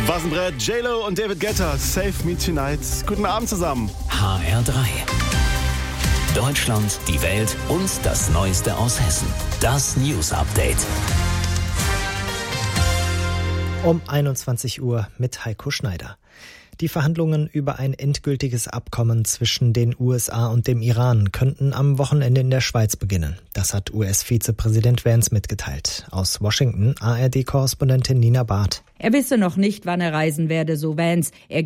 Was ein Brett, J-Lo und David Guetta, Save Me Tonight. Guten Abend zusammen. HR3. Deutschland, die Welt und das Neueste aus Hessen. Das News Update. Um 21 Uhr mit Heiko Schneider. Die Verhandlungen über ein endgültiges Abkommen zwischen den USA und dem Iran könnten am Wochenende in der Schweiz beginnen. Das hat US-Vizepräsident Vance mitgeteilt. Aus Washington, ARD-Korrespondentin Nina Barth. Er wisse noch nicht, wann er reisen werde, so Vance. Er